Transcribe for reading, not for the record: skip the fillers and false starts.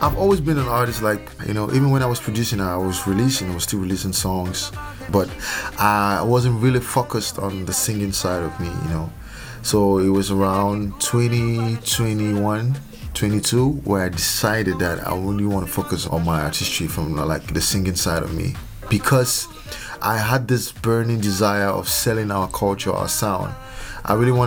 I've always been an artist, like, even when I was producing, I was still releasing songs, but I wasn't really focused on the singing side of me. So it was around 2021, 22, where I decided that I really want to focus on my artistry from like the singing side of me, because I had this burning desire of selling our culture, our sound. I really wanted